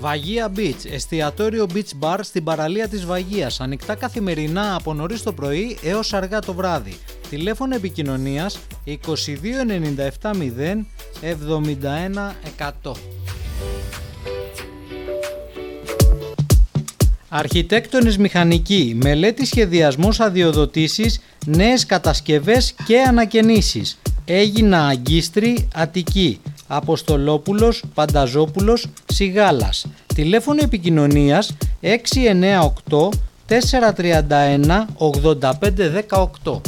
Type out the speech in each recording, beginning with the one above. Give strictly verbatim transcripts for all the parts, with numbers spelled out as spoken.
Βαγία Beach, εστιατόριο Beach Bar στην παραλία της Βαγίας, ανοιχτά καθημερινά από νωρίς το πρωί έως αργά το βράδυ. Τηλέφωνο επικοινωνίας είκοσι δύο ενενήντα επτά μηδέν εβδομήντα ένα εκατό. Αρχιτέκτονες Μηχανικοί, μελέτη σχεδιασμός αδειοδοτήσεις, νέες κατασκευές και ανακαινήσεις. Έγινα Αγκίστρη, Αττική, Αποστολόπουλος, Πανταζόπουλος, Σιγάλας. Τηλέφωνο επικοινωνίας έξι εννιά οκτώ τέσσερα τρία ένα ογδόντα πέντε δεκαοκτώ.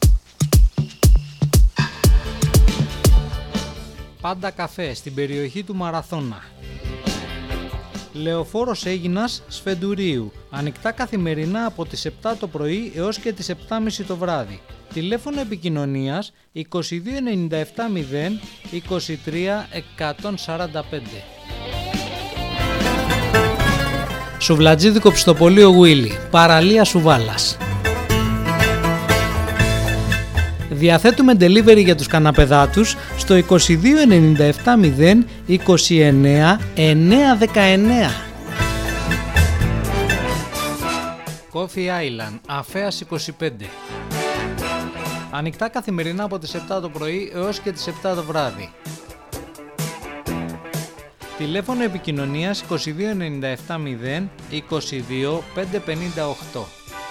Πάντα καφέ στην περιοχή του Μαραθώνα. Λεωφόρος Αίγινας Σφεντουρίου, ανοιχτά καθημερινά από τις επτά το πρωί έως και τις επτά και μισή το βράδυ. Τηλέφωνο επικοινωνίας είκοσι δύο ενενήντα επτά μηδέν είκοσι τρία εκατόν σαράντα πέντε. Σουβλατζίδικο Πιστοπωλείο Γουίλι, παραλία Σουβάλας. Διαθέτουμε delivery για τους καναπεδάτους στο είκοσι δύο ενενήντα επτά μηδέν είκοσι εννέα εννιακόσια δεκαεννέα. Coffee Island, Αφέας είκοσι πέντε. Ανοιχτά καθημερινά από τις επτά το πρωί έως και τις επτά το βράδυ. Τηλέφωνο επικοινωνίας είκοσι δύο ενενήντα επτά μηδέν είκοσι δύο πεντακόσια πενήντα οκτώ.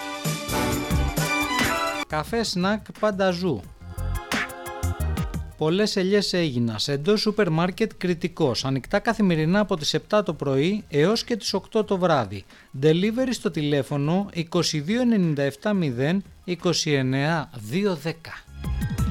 Καφέ Σνακ Πανταζού. Πολλές ελιές Αίγινας, εντός σούπερ μάρκετ Κρητικός, ανοιχτά καθημερινά από τις επτά το πρωί έως και τις οκτώ το βράδυ. Delivery στο τηλέφωνο είκοσι δύο ενενήντα επτά μηδέν είκοσι εννέα διακόσια δέκα.